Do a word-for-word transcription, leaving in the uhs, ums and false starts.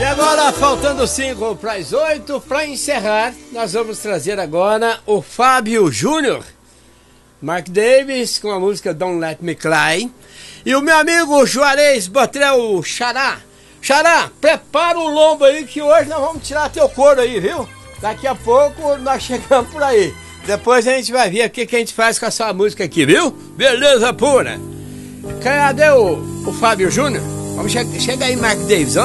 E agora, faltando cinco para as oito, para encerrar, nós vamos trazer agora o Fábio Júnior, Mark Davis, com a música Don't Let Me Cry, e o meu amigo Juarez Botrel Xará. Xará, prepara o lombo aí que hoje nós vamos tirar teu couro aí, viu? Daqui a pouco nós chegamos por aí. Depois a gente vai ver o que, que a gente faz com essa música aqui, viu? Beleza pura. Cadê o, o Fábio Júnior? Vamos che chegar aí, Mark Davis.